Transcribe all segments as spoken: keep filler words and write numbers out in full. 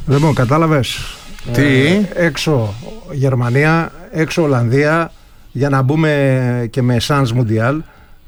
Λοιπόν, κατάλαβες. Τι? Ε, έξω Γερμανία, έξω Ολλανδία, για να μπούμε και με Sans Mundial.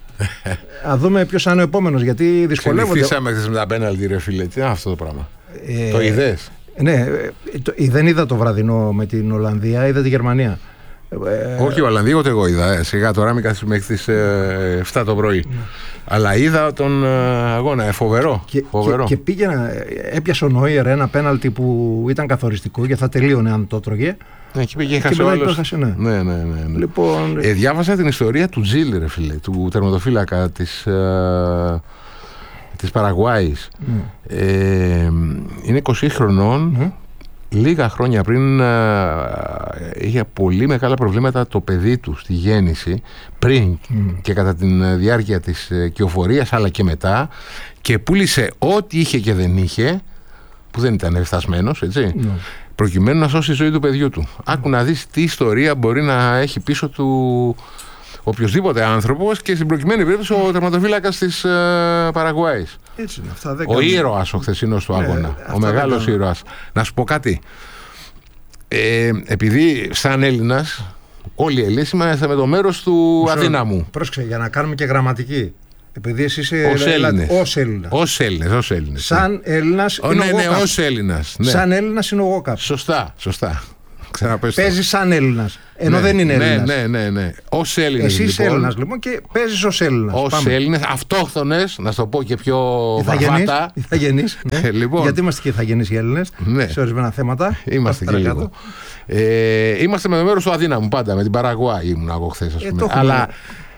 Α δούμε ποιος θα είναι ο επόμενος, γιατί δυσκολεύονται. Ξενυχτήσαμε χθες με τα πέναλτι, ρε φίλε. Τι είναι αυτό το πράγμα? Ε, το είδες? Ναι, το, δεν είδα το βραδινό με την Ολλανδία, είδα τη Γερμανία. Ε, Όχι, Ολλανδία, ούτε εγώ είδα. Ε, σιγά τώρα, μην κάθεσαι μέχρι τις ε, εφτά το πρωί. Ναι. Αλλά είδα τον ε, αγώνα. Ε, φοβερό. Και, φοβερό. Και, και πήγαινα, έπιασε ο Νόιερ ένα πέναλτι που ήταν καθοριστικό και θα τελείωνε αν το τρώγε. Ναι, εκεί πήγε χάσει ο άλλος. Ναι. Ναι, ναι, ναι, ναι. Λοιπόν... Ε, διάβασα την ιστορία του Τζιλ, ρε φίλε, του τερματοφύλακα της, ε, της Παραγουάης. Mm. Ε, είναι είκοσι χρονών. Mm. Λίγα χρόνια πριν α, είχε πολύ μεγάλα προβλήματα το παιδί του στη γέννηση, πριν mm. και κατά τη διάρκεια της κυοφορίας, αλλά και μετά, και πούλησε ό,τι είχε και δεν είχε, που δεν ήταν εφτασμένος, έτσι, mm. προκειμένου να σώσει τη ζωή του παιδιού του. Mm. Άκου να δεις τι ιστορία μπορεί να έχει πίσω του οποιοσδήποτε άνθρωπος, και στην προκειμένη περίπτωση ο τερματοφύλακας της uh, Παραγουάης. Έτσι είναι, αυτά δεν ο ήρωας ο χθεσινός του αγώνα, ναι, ο μεγάλος ήρωας. Να σου πω κάτι, ε, επειδή σαν Έλληνας, όλοι οι Έλληνες είμαστε με το μέρος του Μισό, αδύναμου. Πρόσεξε, για να κάνουμε και γραμματική. Επειδή εσύ είσαι ως Έλληνες. Ως Έλληνας. Ως Έλληνες, ως Έλληνες. Σαν ναι. Έλληνας είναι ναι, ο ναι, Γόκαπ. ως Έλληνας. Ναι. Σαν Έλληνας είναι ο Γόκαπ. Σωστά, σωστά. Παίζει σαν Έλληνας. Ενώ ναι, δεν είναι Έλληνας. Ναι, ναι, ναι, ναι. Ως Έλληνας. Εσύ είσαι λοιπόν, Έλληνας λοιπόν και παίζεις ως Έλληνας. Ως Έλληνες, αυτόχθονες, να σου το πω και πιο βαρβάτα. Ηθαγενείς. Ναι. Λοιπόν, γιατί είμαστε και ηθαγενείς οι Έλληνες, ναι, σε ορισμένα θέματα. Είμαστε και λίγο. Ε, είμαστε με το μέρος του αδύναμου πάντα. Με την Παραγουάη ήμουν εγώ χθες, ας πούμε. Ε, Αλλά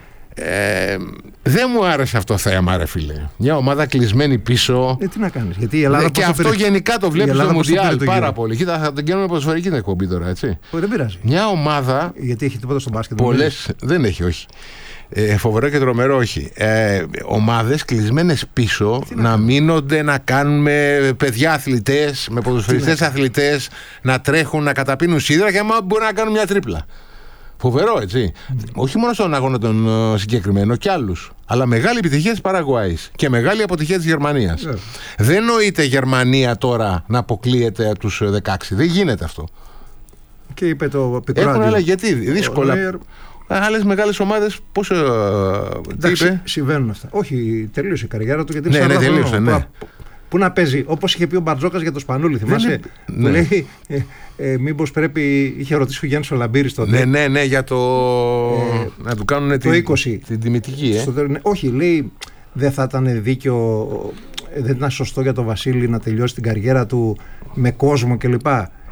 ε, δεν μου άρεσε αυτό το θέμα, ρε φίλε. Μια ομάδα κλεισμένη πίσω. Ε, τι να κάνεις, γιατί η Ελλάδα. Ε, και αυτό πήρε... γενικά το βλέπεις στο Μουντιάλ πάρα πολύ. Κοίτα, θα τον κάνουμε ποδοσφαιρική την εκπομπή τώρα, έτσι. Ε, δεν πειράζει. Μια ομάδα. Γιατί έχει τίποτα στο μπάσκετ. Πολλές. Δεν έχει, όχι. Ε, φοβερό και τρομερό, όχι. Ε, ομάδες κλεισμένες πίσω να, να μείνονται, να κάνουμε παιδιά αθλητές, με ποδοσφαιριστές αθλητές, να τρέχουν, να καταπίνουν σίδερα και άμα μπορεί να κάνουν μια τρίπλα. Φοβερό, έτσι. Mm. Όχι μόνο στον αγώνα τον uh, συγκεκριμένο, και άλλους. Αλλά μεγάλη επιτυχία της Παραγουάης και μεγάλη αποτυχία της Γερμανίας. Yeah. Δεν νοείται Γερμανία τώρα να αποκλείεται από τους δεκαέξι. Δεν γίνεται αυτό. Και είπε το Πικράδιο. Έχουν, αλλά γιατί, δύσκολα. Άλλες μεγάλες ομάδες, πώς. Uh, Εντάξει, είπε? Συμβαίνουν αυτά. Όχι, τελείωσε η καριέρα του, γιατί ναι, ναι, τελείωσε, ναι. Πού να παίζει, όπως είχε πει ο Μπαρτζόκας για το Σπανούλη, θυμάσαι. Είναι... Που ναι. λέει, ε, ε, μήπως πρέπει. Είχε ρωτήσει ο Γιάννης ο Λαμπύρης τότε. Ναι, ναι, ναι, για το. Ε, να του κάνουν το είκοσι. Την τιμητική, ε. Στο, ναι, όχι, λέει, δεν θα ήταν δίκαιο, δεν ήταν σωστό για τον Βασίλη να τελειώσει την καριέρα του με κόσμο κλπ.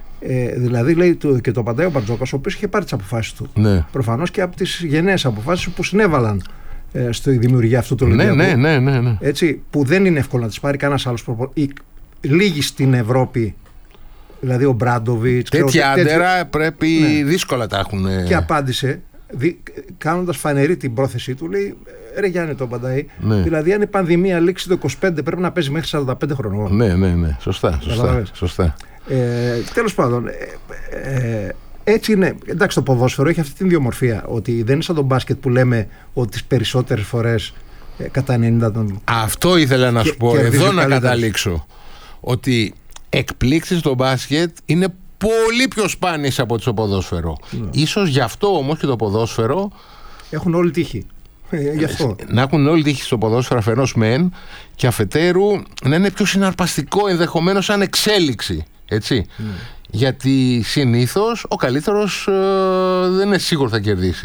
Ε, δηλαδή, λέει, και το απαντάει ο Μπαρτζόκας, ο οποίος είχε πάρει τις αποφάσεις του. Ναι. Προφανώς και από τις γενναίες αποφάσεις που συνέβαλαν ε, στη δημιουργία αυτού του Ολυμπιακού. Ναι, ναι, ναι, ναι. Έτσι, που δεν είναι εύκολο να τις πάρει κανένας άλλος προπονητής. Λίγοι στην Ευρώπη, δηλαδή ο Μπράντοβιτς. Τέτοια άντερα πρέπει, ναι, δύσκολα τα έχουν. Και απάντησε, δι, κάνοντας φανερή την πρόθεσή του, λέει, ρε Γιάννη, το απαντάει. Ναι. Δηλαδή, αν η πανδημία λήξει το είκοσι πέντε, πρέπει να παίζει μέχρι σαράντα πέντε χρονών. Ναι, ναι, ναι. Σωστά. Σωστά, σωστά. Ε, τέλος πάντων, ε, ε, έτσι είναι. Εντάξει, το ποδόσφαιρο έχει αυτή την ιδιομορφία, ότι δεν είναι σαν το μπάσκετ που λέμε ότι τις περισσότερες φορές ε, κατά ενενήντα των. Αυτό ήθελα να σου πω. Εδώ να καταλήξω. Ότι εκπλήξεις στο μπάσκετ είναι πολύ πιο σπάνιες από το ποδόσφαιρο. Ναι. Ίσως γι' αυτό όμως και το ποδόσφαιρο. Έχουν όλη τύχη. Ε, γι' αυτό. Να έχουν όλη τύχη στο ποδόσφαιρο αφενός μεν, και αφετέρου να είναι πιο συναρπαστικό ενδεχομένως σαν εξέλιξη. Έτσι. Mm. Γιατί συνήθως ο καλύτερος ε, δεν είναι σίγουρο θα κερδίσει.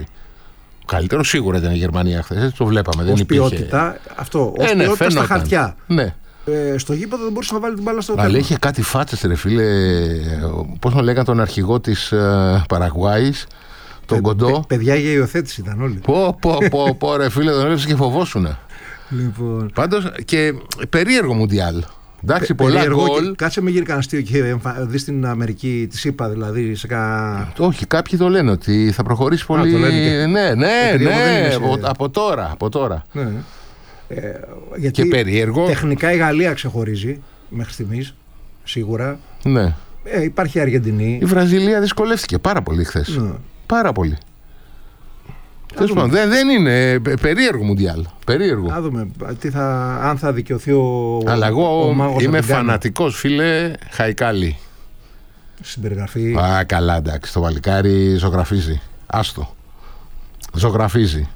Ο καλύτερος σίγουρα ήταν η Γερμανία χθες, έτσι το βλέπαμε. Ως δεν υπήρχε... ποιότητα, αυτό, ως ε, ναι, ποιότητα στα χαρτιά. Ναι. Ε, στο γήπεδο δεν μπορούσε να βάλει την μπάλα στο τέλος. Αλλά είχε κάτι φάτσες, ρε φίλε, πώς τον λέγανε τον αρχηγό της ε, Παραγουάης, τον Παι, Κοντό. Παι, παιδιά για υιοθέτηση ήταν όλοι. Πω, πω, πω, πω, ρε φίλε, τον έβλεψε και φοβόσουνα. Λοιπόν. Πάντως και περίεργο Μουντιάλ. Εντάξει, Πε, πολλά γκολ. Κάτσε με γύρει κανένα αστείο και δεις στην Αμερική, τη ΣΥΠΑ δηλαδή. Σε κα... Όχι, κάποιοι το λένε ότι θα προχωρήσει πολύ. Α, και... Ναι, ναι, ναι, σε... από, από τώρα. Από τώρα. Ναι. Ε, γιατί και περίεργο. Τεχνικά η Γαλλία ξεχωρίζει μέχρι στιγμής, σίγουρα. Ναι. Ε, υπάρχει η Αργεντινή. Η Βραζιλία δυσκολεύτηκε πάρα πολύ χθες. Ναι. Πάρα πολύ. Δεν, δεν είναι περίεργο Μουντιάλ. Περίεργο. Να δούμε τι θα, αν θα δικαιωθεί ο. Αλλά εγώ ο είμαι φανατικός, φίλε, Χαϊκάλη. Στην περιγραφή. Α, καλά, εντάξει. Το παλικάρι ζωγραφίζει. Άστο. Ζωγραφίζει.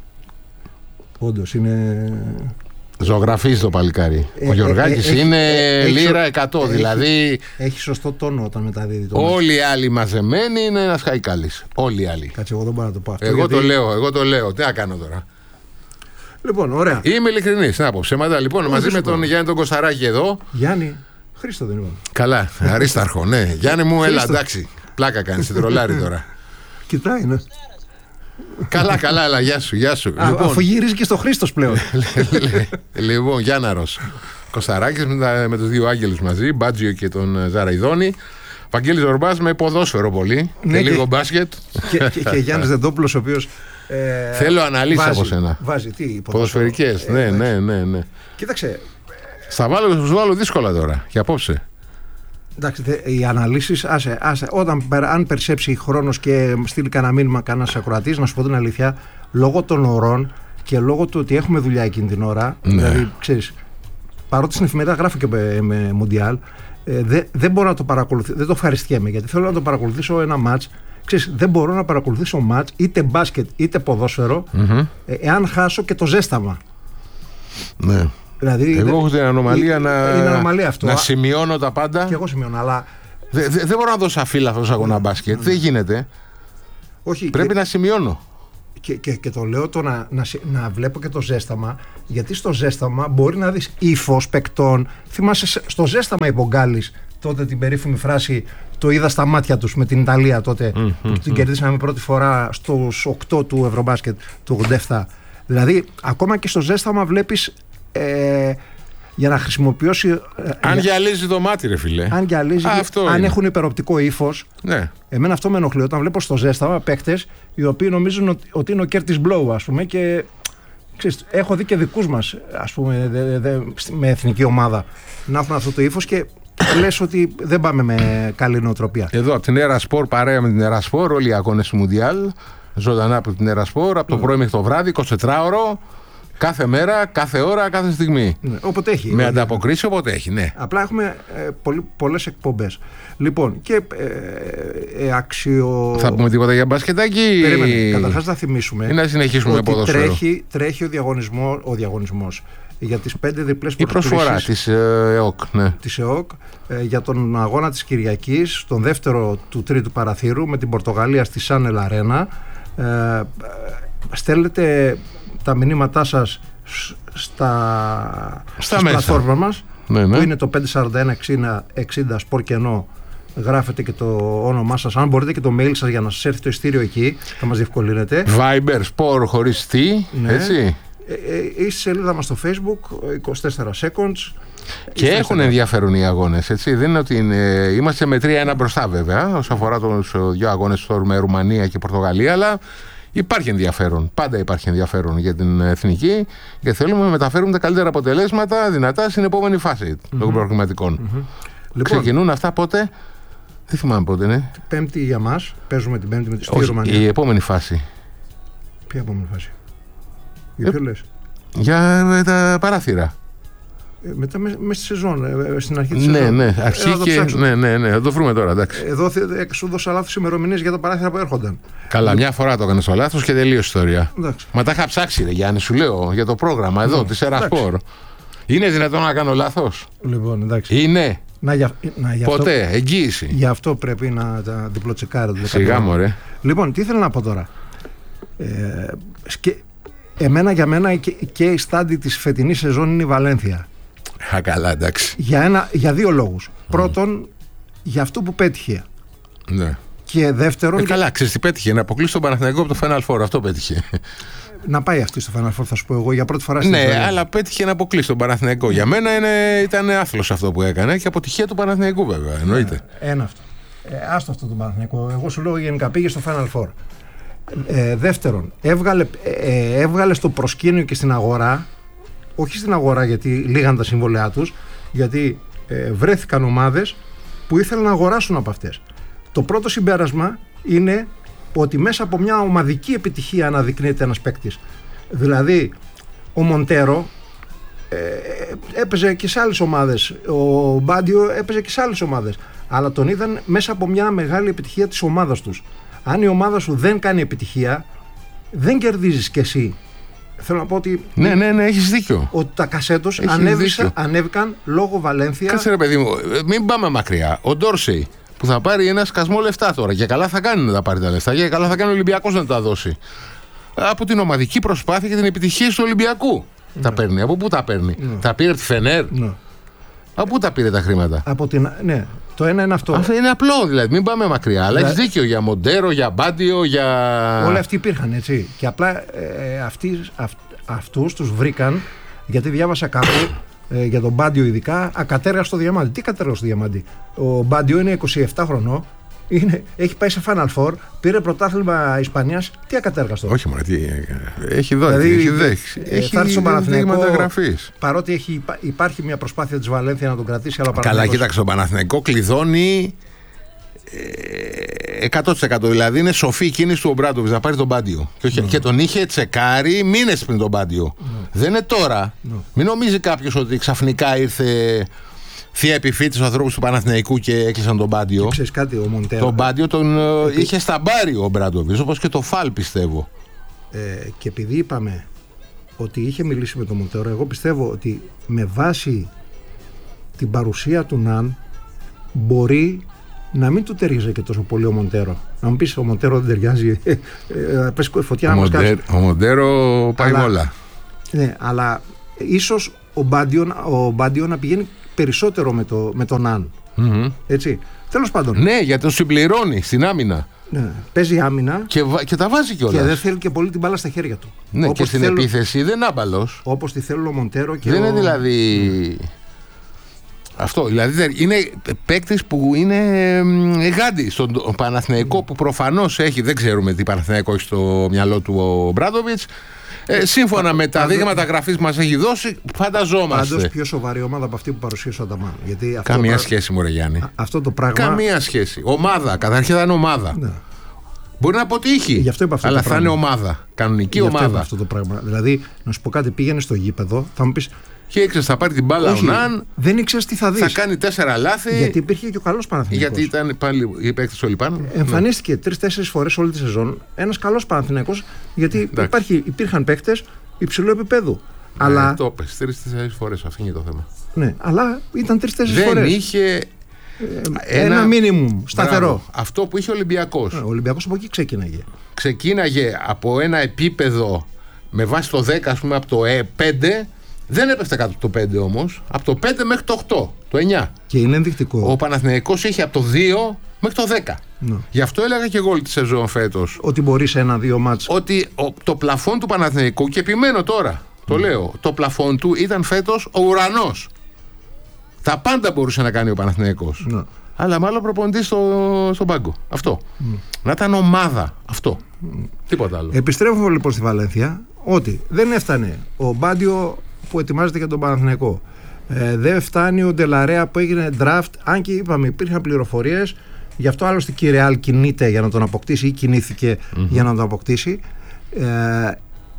Όντως είναι. Ζωγραφίζει το παλικάρι. Ε, Ο Γιωργάκης ε, ε, είναι ε, ε, λίρα έχει, εκατό. έχει, Δηλαδή. Έχει σωστό τόνο όταν μεταδίδει το. Όλοι οι άλλοι μαζεμένοι είναι ένας Χαϊκάλης. Όλοι οι άλλοι. Κάτσε, εγώ δεν μπορώ να το πω αυτό. Εγώ γιατί... το λέω, εγώ το λέω. Τι να κάνω τώρα. Λοιπόν, ωραία. Είμαι ειλικρινής. Να πω ψέματα. Λοιπόν, Όχι, μαζί με σου τον πω. Γιάννη τον Κοσταράκη εδώ. Γιάννη, Χρήστο δεν είπαμε. Καλά, Αρίσταρχο, ναι. Γιάννη μου, έλα, Χρήστο. εντάξει. Πλάκα κάνεις, τρολάρι τώρα. Κοιτάει, ναι. Καλά, καλά, έλα, γεια σου, γεια σου. Α, αφού γυρίζει και στο Χρήστος πλέον. Λοιπόν, Γιάνναρος Κοσταράκης με, τα- με τους δύο άγγελους μαζί, Μπάτζιο και τον ε, Ζαραϊδόνη. Βαγγέλης Ζορμπάς με ποδόσφαιρο πολύ Ναι, και και- λίγο μπάσκετ. και, και, και Γιάννης Δεντόπουλος, ο οποίος. Ε, Θέλω αναλύσεις βάζει- από σένα. Βάζει, τι, Ποδοσφαιρικές, ε, ναι, εντάξει. ναι, ναι, ναι. Κοίταξε, Στα βάλω, σου βάλω δύσκολα τώρα, για απόψε. εντάξει, θε- οι αναλύσεις, άσε, άσε, όταν, περ- αν περσέψει χρόνος και στείλει κανένα μήνυμα κανένας ακροατής, να σου πω την αλήθεια, λόγω των ωρών και λόγω του ότι έχουμε δουλειά εκείνη την ώρα, Ναι. δηλαδή, ξέρεις, παρότι στην εφημερίδα γράφω και με, με Μουντιάλ, ε, δε- δεν μπορώ να το παρακολουθήσω, δεν το ευχαριστιέμαι, γιατί θέλω να το παρακολουθήσω ένα μάτς. Ξέρεις, δεν μπορώ να παρακολουθήσω μάτς, είτε μπάσκετ είτε ποδόσφαιρο, Μμμ. ε, εάν χάσω και το ζέσταμα. Ναι. Δηλαδή, Εγώ δεν- έχω την ανομαλία ε, να, είναι ανομαλία αυτό. να Α, σημειώνω τα πάντα. Και εγώ σημειώνω, αλλά Δε- δε- δεν μπορώ να δώσω αφύλαθο σε αγώνα μπάσκετ. Δεν γίνεται. όχι. Πρέπει και, να σημειώνω. και, και, και το λέω το να, να, συ- να βλέπω και το ζέσταμα, γιατί στο ζέσταμα μπορεί να δεις ύφος παικτών. Θυμάσαι σε- στο ζέσταμα είπε ο Γκάλης τότε την περίφημη φράση, το είδα στα μάτια τους με την Ιταλία τότε, που την κερδίσαμε πρώτη φορά στους οκτώ του Ευρωμπάσκετ του ογδόντα επτά. Δηλαδή, ακόμα και στο ζέσταμα βλέπεις ε, για να χρησιμοποιήσει. ε, Αν για- γυαλίζει το μάτι, ρε φιλέ. αν γυαλίζει, Α, αυτό αν είναι. έχουν υπεροπτικό ύφος. Ναι. Εμένα αυτό με ενοχλεί όταν βλέπω στο ζέσταμα παίκτες οι οποίοι νομίζουν ότι, ότι είναι ο Κέρτις Μπλόου, ας πούμε, και ξέρεις, έχω δει και δικούς μας, ας πούμε, δε, δε, με εθνική ομάδα να έχουν αυτό το ύφος και λες ότι δεν πάμε με καλή νοοτροπία. Εδώ από την Έρα Σπορ, παρέα με την Έρα Σπορ, όλοι οι αγώνες του Μουντιάλ. Ζωντανά από την Έρα Σπορ, από το πρωί μέχρι το βράδυ, εικοσιτετράωρο, κάθε μέρα, κάθε ώρα, κάθε στιγμή. Ναι, όποτε έχει. Με ανταποκρίσεις όποτε έχει, ναι. Απλά έχουμε ε, πολύ, πολλές εκπομπές. Λοιπόν, και ε, ε, αξιο... Θα πούμε τίποτα για μπασκετάκι. Περίμενε, καταρχάς να θυμίσουμε Ή να συνεχίσουμε με ότι ποδόσφαιρο. τρέχει, τρέχει ο, διαγωνισμό, ο διαγωνισμός για τις πέντε διπλές Η προσφορά προκρίσεις της ε, ΕΟΚ, ναι. της ΕΟΚ ε, για τον αγώνα της Κυριακής, τον δεύτερο του τρίτου παραθύρου με την Πορτογαλία στη Σάνελ Αρένα. Ε, ε, στέλνετε τα μηνύματά σας σ- στα, στις μέσα. πλατφόρμα μας, Ναι, ναι. που είναι το πέντε φορty ένα εξήντα εξήντα σπορ κενό. Γράφετε και το όνομά σας, αν μπορείτε και το mail σας για να σας έρθει το ειστήριο εκεί, θα μας διευκολύνετε. Viber, Sport χωρίς τι, Ναι. έτσι. Ε, ε, η σελίδα μας στο Facebook, είκοσι τέσσερα seconds. Και Είστε έχουν στο- ενδιαφέρον οι αγώνες, έτσι. Δεν είναι ότι είναι... Είμαστε με τρία ένα μπροστά, βέβαια, όσον αφορά τους ε, δύο αγώνες που με Ρουμανία και Πορτογαλία, αλλά υπάρχει ενδιαφέρον. Πάντα υπάρχει ενδιαφέρον για την εθνική και θέλουμε να μεταφέρουμε τα καλύτερα αποτελέσματα δυνατά στην επόμενη φάση των προγραμματικών. Λοιπόν, Ξεκινούν αυτά πότε. Δεν θυμάμαι πότε, ναι. Πέμπτη για μας, παίζουμε την Πέμπτη με τη στη Όχι, Ρουμανία. η επόμενη φάση. Ποια επόμενη φάση? Για Ε, ποιο λες? Για ε, τα παράθυρα. Ε, μετά μέσα με στη σεζόν, ε, ε, στην αρχή της Ναι, σεζόν. ναι. Ε, Αρχή να το και. ψάξουμε. Ναι, ναι, ναι. Θα το βρούμε τώρα, εντάξει. Εδώ θε- ε, σου δώσα λάθος ημερομηνίες για τα παράθυρα που έρχονταν. Καλά, μια φορά το έκανε το λάθο και τελείωσε η ιστορία. Εντάξει. Μα τα είχα ψάξει, ρε Γιάννη, σου λέω για το πρόγραμμα εδώ τη Ερασπορ. Είναι δυνατόν να κάνω λάθο? Λοιπόν, εντάξει. Είναι. Να, για, να, για Ποτέ. Αυτό, Εγγύηση. γι' αυτό πρέπει να τα διπλοτσεκάρετε. Σιγά μωρέ. Λοιπόν, τι ήθελα να πω τώρα. Ε, και, εμένα για μένα και, και η στάντη της φετινής σεζόν είναι η Βαλένθια. Α, καλά, εντάξει. Για, ένα, για δύο λόγους. Πρώτον, για αυτό που πέτυχε. Ναι. Και δεύτερον, Ε, καλά, ξέρει τι πέτυχε. Να αποκλείσει τον Παναθηναϊκό από το Final Four. Αυτό πέτυχε. να πάει αυτή στο Final Four, θα σου πω εγώ, για πρώτη φορά στην Ναι, ιστορία. αλλά πέτυχε να αποκλείσει τον Παναθηναϊκό. Για μένα είναι, ήταν άθλος αυτό που έκανε και αποτυχία του Παναθηναϊκού, βέβαια. Εννοείται. Ένα αυτό. Ε, άστο αυτό το Παναθηναϊκό. Εγώ σου λέω γενικά πήγε στο Final Four. Ε, δεύτερον, έβγαλε, ε, έβγαλε στο προσκήνιο και στην αγορά, όχι στην αγορά γιατί λίγαν τα συμβόλαιά τους, γιατί ε, βρέθηκαν ομάδες που ήθελαν να αγοράσουν από αυτές. Το πρώτο συμπέρασμα είναι ότι μέσα από μια ομαδική επιτυχία αναδεικνύεται ένας παίκτης. Δηλαδή, ο Μοντέρο ε, έπαιζε και σε άλλες ομάδες. Ο Μπάντιο έπαιζε και σε άλλες ομάδες. Αλλά τον είδαν μέσα από μια μεγάλη επιτυχία της ομάδας τους. Αν η ομάδα σου δεν κάνει επιτυχία, δεν κερδίζεις κι εσύ. Θέλω να πω ότι. Ναι, ναι, ναι, έχεις δίκιο. Ότι τα κασέτος ανέβηκαν λόγω Βαλένθια. Κάτσε ρε παιδί μου, μην πάμε μακριά. Ο Ντόρσεϊ που θα πάρει ένα σκασμό λεφτά τώρα. Και καλά θα κάνει να τα πάρει τα λεφτά. Και καλά θα κάνει ο Ολυμπιακός να τα δώσει. Από την ομαδική προσπάθεια και την επιτυχία του Ολυμπιακού. Ναι. Τα παίρνει. Από πού τα παίρνει? Ναι. Τα πήρε τη Φενέρ. Ναι. Από πού τα πήρε τα χρήματα? Από την. Ναι. Το ένα είναι αυτό. Αυτό είναι απλό δηλαδή. Μην πάμε μακριά. Αλλά έχει δίκιο για Μοντέρο, για Μπάντιο, για. Όλοι αυτοί υπήρχαν έτσι. Και απλά ε, αυτοί, αυ, αυτούς τους βρήκαν. Γιατί διάβασα κάπου ε, για τον Μπάντιο ειδικά ακατέργαστο διαμάντι. Τι ακατέργαστο διαμάντι? Ο Μπάντιο είναι είκοσι επτά χρονών. Είναι, έχει πάει σε Final Four, πήρε πρωτάθλημα Ισπανίας. Τι ακατέργαστο? Όχι, μωρέ, τι, έχει δώσει. Δηλαδή, έχει δέχει. Ε, έχει έρθει στον Παναθηναϊκό. Παρότι έχει, υπάρχει μια προσπάθεια της Βαλένθια να τον κρατήσει. Αλλά καλά, κοίταξε, ο Παναθηναϊκό κλειδώνει εκατό τοις εκατό. Δηλαδή είναι σοφή η κίνηση του Ομπράντοβιτς να πάρει τον Μπάντιο. Και, mm. και τον είχε τσεκάρει μήνες πριν τον Μπάντιο. Mm. Δεν είναι τώρα. Mm. Μην νομίζει κάποιος ότι ξαφνικά ήρθε θεία επιφύτηση στους ανθρώπους του Παναθηναϊκού και έκλεισαν τον Μπάντιο. Και ξέρεις κάτι, ο Μοντέρο. Τον Μπάντιο τον Επί... είχε σταμπάρει ο Ομπράντοβιτς, όπως και το Φαλ, πιστεύω. Ε, και επειδή είπαμε ότι είχε μιλήσει με τον Μοντέρο, εγώ πιστεύω ότι με βάση την παρουσία του Ναν μπορεί να μην του ταιριάζει και τόσο πολύ ο Μοντέρο. Να μου πεις, ο Μοντέρο δεν ταιριάζει. Πες φωτιά να μας κάνεις. Ο Μοντέρο πάει με όλα. Ναι, αλλά ίσως ο Μπάντιο, ο Μπάντιο να πηγαίνει περισσότερο με, το, με τον Ναν. Mm-hmm. Έτσι. Τέλος πάντων. Ναι, γιατί το συμπληρώνει στην άμυνα. Ναι, παίζει άμυνα και, και τα βάζει κιόλας. Και δεν θέλει και πολύ την μπάλα στα χέρια του. Ναι, όπως και στην θέλουν, επίθεση δεν είναι άμπαλος. Όπως τη θέλουν ο Μοντέρο και δεν ο... είναι δηλαδή. Mm. Αυτό, δηλαδή είναι παίκτης που είναι γάντι στον Παναθηναϊκό, mm. που προφανώς έχει, δεν ξέρουμε τι Παναθηναϊκό έχει στο μυαλό του ο Μπράντοβιτς. Ε, σύμφωνα με τα δείγματα γραφής μας έχει δώσει, φανταζόμαστε. Πάντως πιο σοβαρή ομάδα από αυτή που παρουσίασε ο Αταμάν. Καμία πράγμα... σχέση, μωρέ Γιάννη. Αυτό το πράγμα. Καμία σχέση. Ομάδα, καταρχήν θα είναι ομάδα. Ναι. Μπορεί να αποτύχει, αλλά θα είναι ομάδα. Κανονική Γι' ομάδα. Αυτό αυτό το πράγμα. Δηλαδή, να σου πω κάτι, πήγαινε στο γήπεδο, θα μου πεις. Και ήξερε, θα πάρει την μπάλα ο Ναν. Δεν ήξερε τι θα δει. Θα κάνει τέσσερα λάθη. Γιατί υπήρχε και ο καλός Παναθηναϊκός. Γιατί ήταν πάλι οι παίκτες όλοι πάνω. Εμφανίστηκε τρεις-τέσσερις φορές όλη τη σεζόν ένας καλός Παναθηναϊκός. Γιατί υπάρχει, υπήρχαν παίκτες υψηλού επίπεδου. Ναι, αλλά... το πες τρεις-τέσσερις φορές, αυτό είναι το θέμα. Ναι, αλλά ήταν τρεις-τέσσερις φορές. Δεν είχε. Ένα, ένα μίνιμουμ σταθερό. Μπράβο, αυτό που είχε ο Ολυμπιακός. Ο Ολυμπιακός από εκεί ξεκίναγε. Ξεκίναγε από ένα επίπεδο με βάση το δέκα, ας πούμε, από το πέντε. Δεν έπεφτε κάτω από το πέντε όμως. Από το πέντε μέχρι το οκτώ, το εννιά. Και είναι ενδεικτικό. Ο Παναθηναϊκός είχε από το δύο μέχρι το δέκα. Ναι. Γι' αυτό έλεγα και εγώ όλη τη σεζόν φέτος. Ότι μπορεί σε ένα-δύο μάτς. Ότι ο, το πλαφόν του Παναθηναϊκού, και επιμένω τώρα, το mm. λέω, το πλαφόν του ήταν φέτος ο ουρανός. Τα πάντα μπορούσε να κάνει ο Παναθηναϊκός. Ναι. Αλλά μάλλον προπονητής στο, στον πάγκο. Αυτό. Mm. Να ήταν ομάδα. Αυτό. Mm. Τίποτα άλλο. Επιστρέφω λοιπόν στη Βαλένθια ότι δεν έφτανε ο Μπάντιο που ετοιμάζεται για τον Παναθηναϊκό. Ε, δεν φτάνει ο Ντελαρέα που έγινε draft. Αν και είπαμε, υπήρχαν πληροφορίες. Γι' αυτό άλλωστε και η Ρεάλ κινείται για να τον αποκτήσει ή κινήθηκε mm-hmm. για να τον αποκτήσει. Ε,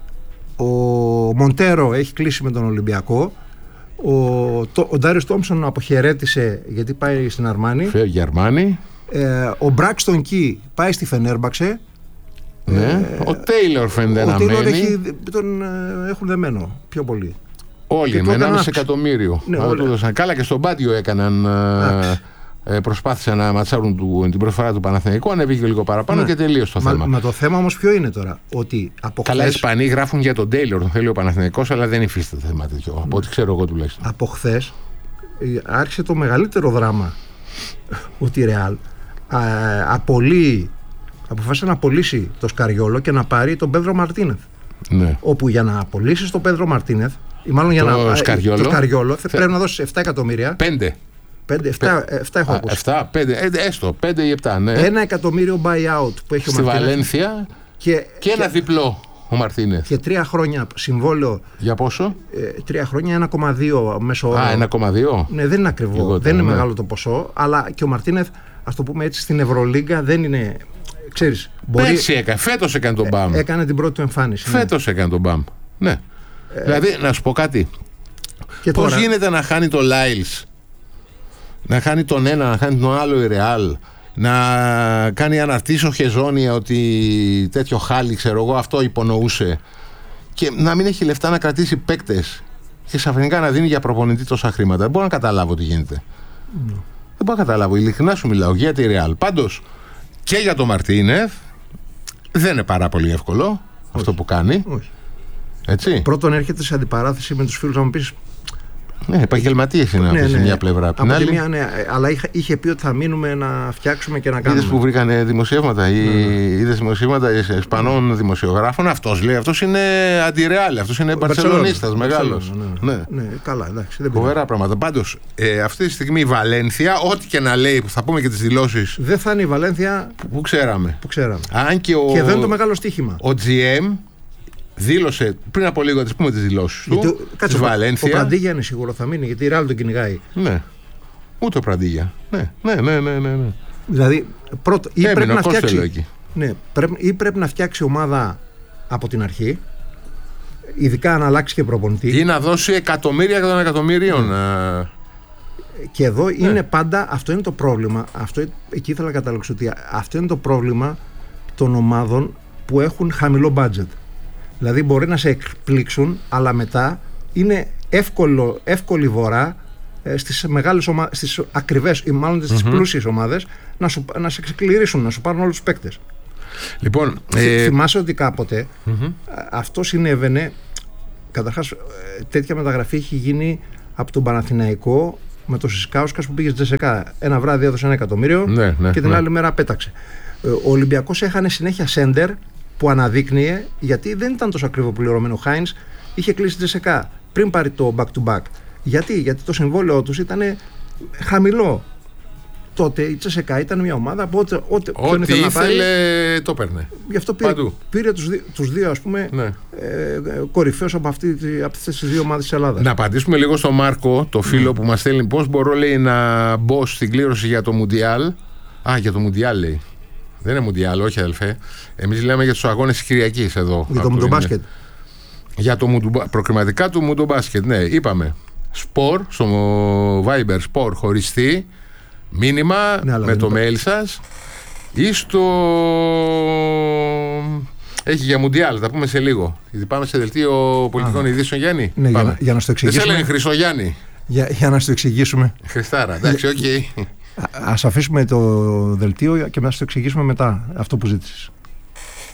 ο Μοντέρο έχει κλείσει με τον Ολυμπιακό. Ο, το, ο Ντάριος Τόμψον αποχαιρέτησε γιατί πάει στην Αρμάνι. Φεύγει Αρμάνι. Ε, ο Μπράκστον Κι πάει στη Φενέρμπαξε. Ναι. Ε, ο Τέιλορ φαίνεται να μένει. Έχει, τον ε, έχουν δεμένο πιο πολύ. Όλοι με ένα εκατομμύριο. Ναι, καλά, και στον Πάτιο έκαναν. Ε, προσπάθησαν να ματσάρουν του, την προσφορά του Παναθηναϊκού. Ανέβηκε λίγο παραπάνω, ναι, και τελείωσε το μα, θέμα. Μα το θέμα όμως ποιο είναι τώρα? Ότι από καλά, χθες... οι Ισπανοί γράφουν για τον Τέιλορ, τον θέλει ο Παναθηναϊκός, αλλά δεν υφίσταται θέμα τέτοιο. Ναι. Από ό,τι ξέρω εγώ τουλάχιστον. Από χθες άρχισε το μεγαλύτερο δράμα. Ότι η Ρεάλ απολύει, αποφάσισε να απολύσει το Σκαριόλο και να πάρει τον Πέδρο Μαρτίνεθ. Ναι. Όπου για να απολύσει τον Πέδρο Μαρτίνεθ, ή μάλλον για το να Σκαριόλο, το Σκαριόλο θε... πρέπει να δώσει επτά εκατομμύρια. πέντε. πέντε, επτά, επτά έχω ακούσει. επτά, πέντε, έστω, πέντε ή επτά, ναι. Ένα εκατομμύριο buyout που έχει στη ο Μαρτίνεθ. Στη Βαλένθια και, και ένα και, διπλό ο Μαρτίνεθ. Και τρία χρόνια συμβόλαιο. Για πόσο? Ε, τρία χρόνια, ένα κόμμα δύο μέσο όρο. Α, ένα κόμμα δύο. Ναι, δεν είναι ακριβό. Λιγότερο, δεν είναι, ναι, μεγάλο το ποσό. Αλλά και ο Μαρτίνεθ, ας το πούμε έτσι, στην Ευρωλίγκα δεν είναι. Ξέρεις, μπορεί... Πέρσι έκανε, φέτος έκανε τον μπαμ. Ε, έκανε την πρώτη του εμφάνιση. Φέτος, ναι, έκανε τον μπαμ. Ναι. Ε, δηλαδή, να σου πω κάτι. Πώς γίνεται να χάνει το Λάιλς, να χάνει τον ένα, να χάνει τον άλλο η Ρεάλ, να κάνει αναρτήσεις ο Χεζόνια ότι τέτοιο χάλι, ξέρω εγώ, αυτό υπονοούσε, και να μην έχει λεφτά να κρατήσει παίκτες και ξαφνικά να δίνει για προπονητή τόσα χρήματα. Δεν μπορώ να καταλάβω τι γίνεται. Mm. Δεν μπορώ να καταλάβω. Ειλικρινά σου μιλάω για τη Ρεάλ. Πάντως και για τον Μαρτίνεθ δεν είναι πάρα πολύ εύκολο. Όχι. Αυτό που κάνει. Όχι. Έτσι. Πρώτον, έρχεται σε αντιπαράθεση με τους φίλους, να μου πεις. Ναι, επαγγελματίες είναι, ναι, από ναι, μια πλευρά. Από την άλλη, μια, ναι, αλλά είχε, είχε πει ότι θα μείνουμε να φτιάξουμε και να κάνουμε. Είδες που βρήκανε δημοσιεύματα, ναι, ναι. Είδες δημοσιεύματα Ισπανών δημοσιογράφων. Αυτός λέει, αυτός είναι αντι-Ρεάλ, αυτός είναι Μπαρσελονίστας μεγάλος. Ναι, ναι. Ναι, καλά, εντάξει. Φοβερά πράγματα. Πάντως, ε, αυτή τη στιγμή η Βαλένθια, ό,τι και να λέει, θα πούμε και τις δηλώσεις. Δεν θα είναι η Βαλένθια που, που ξέραμε. Που ξέραμε. Αν και, ο, και δεν είναι το μεγάλο στοίχημα. Ο τζι εμ δήλωσε πριν από λίγο, τις πούμε τις δηλώσεις του, της Βαλένθια. Ο Πραντίγια είναι σίγουρο θα μείνει, γιατί η Ρεάλ τον κυνηγάει. Ναι, ούτε ο Πραντίγια. Ναι, ναι, ναι, ναι, ναι. Δηλαδή, πρώτο, ή, πρέπει να φτιάξει, ναι, πρέπει, ή πρέπει να φτιάξει ομάδα από την αρχή, ειδικά αν αλλάξει και προπονητή. Ή να δώσει εκατομμύρια των εκατομμυρίων. Ναι. Και εδώ ναι. είναι πάντα, αυτό είναι το πρόβλημα. Αυτό, εκεί ήθελα να καταλήξω ότι αυτό είναι το πρόβλημα των ομάδων που έχουν χαμηλό budget. Δηλαδή μπορεί να σε εκπλήξουν, αλλά μετά είναι εύκολο, εύκολη βορρά ε, στις μεγάλες ομάδες, στις ακριβές ή μάλλον στις mm-hmm. πλούσιες ομάδες να, σου, να σε ξεκληρίσουν, να σου πάρουν όλους τους παίκτες. Λοιπόν, ε... θυμάσαι ότι κάποτε mm-hmm. αυτό συνέβαινε. Καταρχάς, τέτοια μεταγραφή έχει γίνει από τον Παναθηναϊκό με τον Σισκάουσκας που πήγε στη Τζεσεκά. Ένα βράδυ έδωσε ένα εκατομμύριο ναι, ναι, και την ναι. άλλη μέρα πέταξε. Ο Ολυμπιακός έχανε συνέχεια σέντερ που αναδείκνυε, γιατί δεν ήταν τόσο ακριβό πληρωμένο. Ο Χάινς είχε κλείσει τη Τζεσεκά πριν πάρει το back to back. Γιατί, γιατί το συμβόλαιό τους ήταν χαμηλό. Τότε η Τσεσεκά ήταν μια ομάδα που ό,τι, ό,τι, ό,τι ήθελε, να πάρει, το παίρνε. Γι' αυτό πήρε, πήρε τους, δύ, τους δύο ας πούμε ναι. ε, κορυφαίους από, αυτή, από αυτές τις δύο ομάδες της Ελλάδας. Να απαντήσουμε λίγο στον Μάρκο, το φίλο mm. που μας στέλνει πώς μπορώ λέει να μπω στην κλήρωση για το Μουντιάλ. Α, για το Μουντιάλ λέει. Δεν είναι Μουντιάλ, όχι αδελφέ. Εμείς λέμε για τους αγώνες της Κυριακής εδώ. Για το Μουντομπάσκετ. Για το μουντομπα... προκριματικά του Μουντομπάσκετ, ναι, είπαμε. Σπορ, στο Viber Σπορ χωριστή. Μήνυμα ναι, με το το... mail σας ή στο... Έχει για Μουντιάλ, θα πούμε σε λίγο. Γιατί πάμε σε δελτίο πολιτικών ειδήσεων, Γιάννη. Ναι, για να, για να στο εξηγήσουμε. Δεν σε λένε Χρυσογιάννη. Για, για να στο εξηγήσουμε. Χριστάρα, εντάξει, οκ. Okay. Ας αφήσουμε το δελτίο και να στο εξηγήσουμε μετά αυτό που ζήτησες.